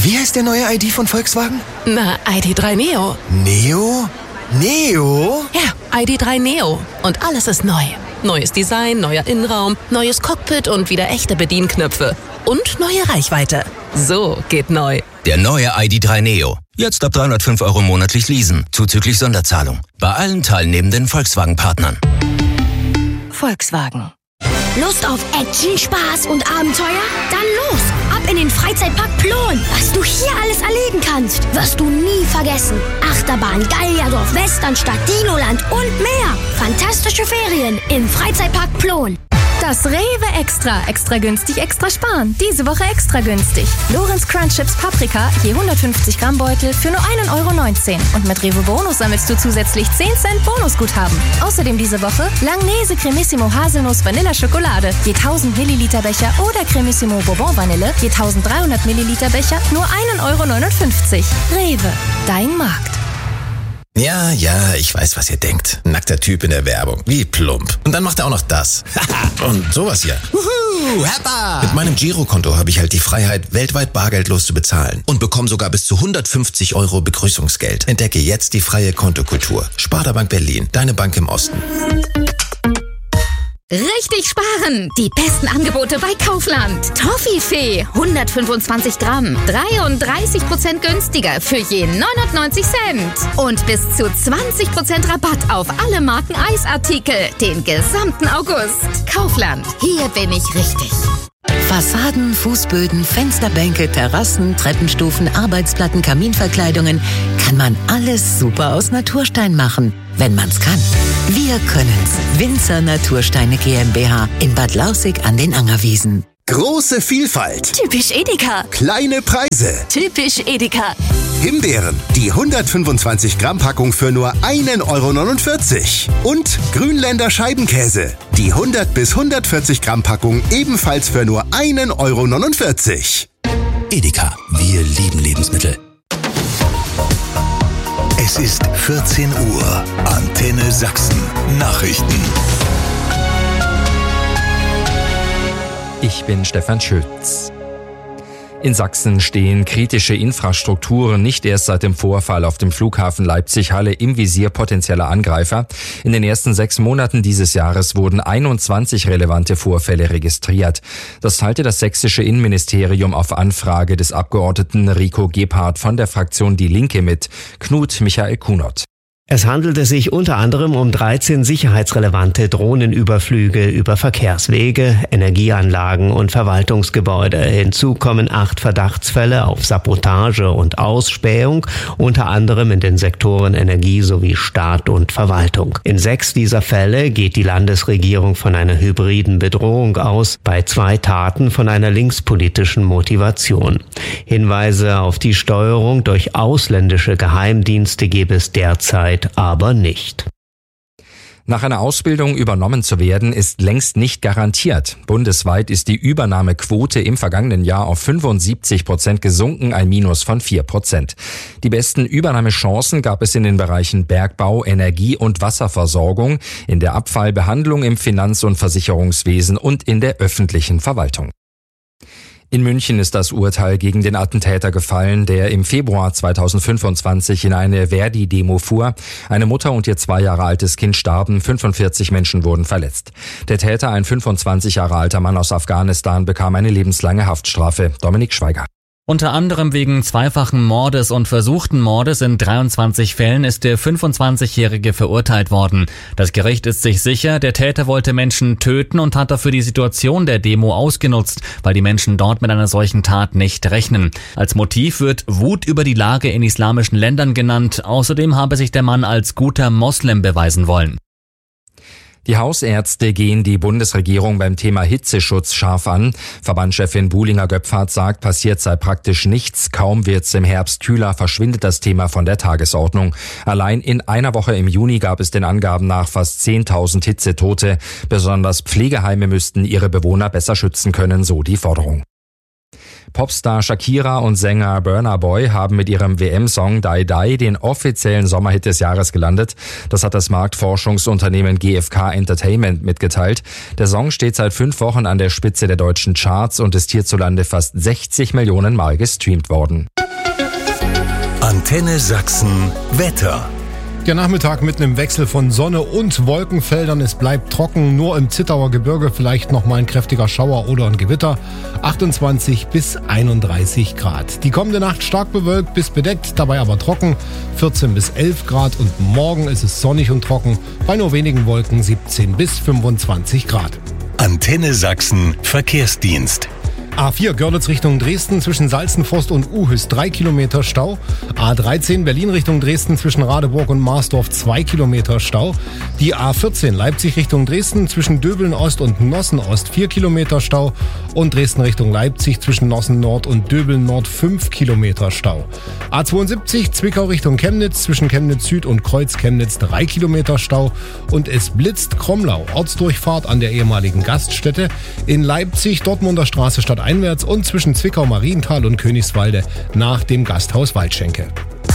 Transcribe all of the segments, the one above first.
Wie heißt der neue ID von Volkswagen? Na, ID.3 Neo. Neo? Neo? Ja, ID.3 Neo. Und alles ist neu. Neues Design, neuer Innenraum, neues Cockpit und wieder echte Bedienknöpfe. Und neue Reichweite. So geht neu. Der neue ID.3 Neo. Jetzt ab 305 € monatlich leasen, zuzüglich Sonderzahlung. Bei allen teilnehmenden Volkswagen-Partnern. Volkswagen. Lust auf Action, Spaß und Abenteuer? Dann los! Ab in den Freizeitpark Plon! Was du hier alles erleben kannst, wirst du nie vergessen. Achterbahn, Gallierdorf, Westernstadt, Dinoland und mehr. Fantastische Ferien im Freizeitpark Plon. Das Rewe Extra. Extra günstig, extra sparen. Diese Woche extra günstig. Lorenz Crunch Chips Paprika, je 150 Gramm Beutel für nur 1,19 €. Und mit Rewe Bonus sammelst du zusätzlich 10 Cent Bonusguthaben. Außerdem diese Woche Langnese Cremissimo Haselnuss Vanilla Schokolade, je 1000 Milliliter Becher oder Cremissimo Bourbon Vanille, je 1300 Milliliter Becher, nur 1,59 €. Rewe, dein Markt. Ja, ich weiß, was ihr denkt. Nackter Typ in der Werbung. Wie plump. Und dann macht er auch noch das. Und sowas hier. Wuhu, Heppa! Mit meinem Girokonto habe ich halt die Freiheit, weltweit bargeldlos zu bezahlen. Und bekomme sogar bis zu 150 € Begrüßungsgeld. Entdecke jetzt die freie Kontokultur. Sparda Bank Berlin, deine Bank im Osten. Richtig sparen! Die besten Angebote bei Kaufland. Toffifee, 125 Gramm, 33% günstiger für je 99 Cent. Und bis zu 20% Rabatt auf alle Marken Eisartikel den gesamten August. Kaufland, hier bin ich richtig. Fassaden, Fußböden, Fensterbänke, Terrassen, Treppenstufen, Arbeitsplatten, Kaminverkleidungen. Kann man alles super aus Naturstein machen, wenn man's kann. Wir können's. Winzer Natursteine GmbH in Bad Lausick an den Angerwiesen. Große Vielfalt. Typisch Edeka. Kleine Preise. Typisch Edeka. Himbeeren, die 125 Gramm Packung für nur 1,49 €. Und Grünländer Scheibenkäse, die 100 bis 140 Gramm Packung ebenfalls für nur 1,49 €. Edeka, wir lieben Lebensmittel. Es ist 14 Uhr. Antenne Sachsen. Nachrichten. Ich bin Stefan Schütz. In Sachsen stehen kritische Infrastrukturen nicht erst seit dem Vorfall auf dem Flughafen Leipzig-Halle im Visier potenzieller Angreifer. In den ersten 6 Monaten dieses Jahres wurden 21 relevante Vorfälle registriert. Das teilte das sächsische Innenministerium auf Anfrage des Abgeordneten Rico Gebhardt von der Fraktion Die Linke mit. Knut Michael Kunert. Es handelte sich unter anderem um 13 sicherheitsrelevante Drohnenüberflüge über Verkehrswege, Energieanlagen und Verwaltungsgebäude. Hinzu kommen 8 Verdachtsfälle auf Sabotage und Ausspähung, unter anderem in den Sektoren Energie sowie Staat und Verwaltung. In 6 dieser Fälle geht die Landesregierung von einer hybriden Bedrohung aus, bei 2 Taten von einer linkspolitischen Motivation. Hinweise auf die Steuerung durch ausländische Geheimdienste gebe es derzeit aber nicht. Nach einer Ausbildung übernommen zu werden, ist längst nicht garantiert. Bundesweit ist die Übernahmequote im vergangenen Jahr auf 75% gesunken, ein Minus von 4%. Die besten Übernahmechancen gab es in den Bereichen Bergbau, Energie und Wasserversorgung, in der Abfallbehandlung, im Finanz- und Versicherungswesen und in der öffentlichen Verwaltung. In München ist das Urteil gegen den Attentäter gefallen, der im Februar 2025 in eine Verdi-Demo fuhr. Eine Mutter und ihr 2 Jahre altes Kind starben, 45 Menschen wurden verletzt. Der Täter, ein 25 Jahre alter Mann aus Afghanistan, bekam eine lebenslange Haftstrafe. Dominik Schweiger. Unter anderem wegen zweifachen Mordes und versuchten Mordes in 23 Fällen ist der 25-Jährige verurteilt worden. Das Gericht ist sich sicher, der Täter wollte Menschen töten und hat dafür die Situation der Demo ausgenutzt, weil die Menschen dort mit einer solchen Tat nicht rechnen. Als Motiv wird Wut über die Lage in islamischen Ländern genannt. Außerdem habe sich der Mann als guter Moslem beweisen wollen. Die Hausärzte gehen die Bundesregierung beim Thema Hitzeschutz scharf an. Verbandschefin Buhlinger-Göpfert sagt, passiert sei praktisch nichts. Kaum wird's im Herbst kühler, verschwindet das Thema von der Tagesordnung. Allein in einer Woche im Juni gab es den Angaben nach fast 10.000 Hitzetote. Besonders Pflegeheime müssten ihre Bewohner besser schützen können, so die Forderung. Popstar Shakira und Sänger Burna Boy haben mit ihrem WM-Song Die Die den offiziellen Sommerhit des Jahres gelandet. Das hat das Marktforschungsunternehmen GfK Entertainment mitgeteilt. Der Song steht seit 5 Wochen an der Spitze der deutschen Charts und ist hierzulande fast 60 Millionen Mal gestreamt worden. Antenne Sachsen Wetter. Der Nachmittag mit einem Wechsel von Sonne und Wolkenfeldern. Es bleibt trocken, nur im Zittauer Gebirge vielleicht noch mal ein kräftiger Schauer oder ein Gewitter. 28 bis 31 Grad. Die kommende Nacht stark bewölkt bis bedeckt, dabei aber trocken. 14 bis 11 Grad und morgen ist es sonnig und trocken. Bei nur wenigen Wolken 17 bis 25 Grad. Antenne Sachsen Verkehrsdienst. A4 Görlitz Richtung Dresden zwischen Salzenforst und Uhüs 3 Kilometer Stau. A13 Berlin Richtung Dresden zwischen Radeburg und Marsdorf 2 Kilometer Stau. Die A14 Leipzig Richtung Dresden zwischen Döbeln Ost und Nossen Ost 4 Kilometer Stau. Und Dresden Richtung Leipzig zwischen Nossen Nord und Döbeln Nord 5 Kilometer Stau. A72 Zwickau Richtung Chemnitz zwischen Chemnitz Süd und Kreuz Chemnitz 3 Kilometer Stau. Und es blitzt Kromlau, Ortsdurchfahrt an der ehemaligen Gaststätte. In Leipzig Dortmunder Straße stadteinwärts und zwischen Zwickau Marienthal und Königswalde nach dem Gasthaus Waldschenke.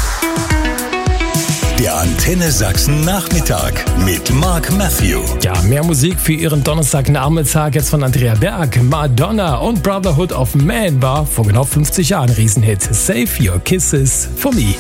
Der Antenne Sachsen Nachmittag mit Mark Matthew. Ja, mehr Musik für Ihren Donnerstagnachmittag jetzt von Andrea Berg. Madonna und Brotherhood of Man war vor genau 50 Jahren Riesenhit. Save Your Kisses for Me.